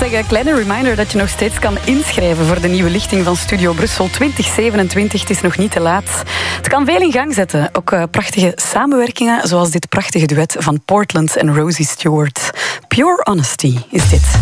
Zeg, een kleine reminder dat je nog steeds kan inschrijven voor de nieuwe lichting van Studio Brussel 2027. Het is nog niet te laat. Het kan veel in gang zetten. Ook prachtige samenwerkingen, zoals dit prachtige duet van Portland en Rosie Stewart. Pure Honesty is dit.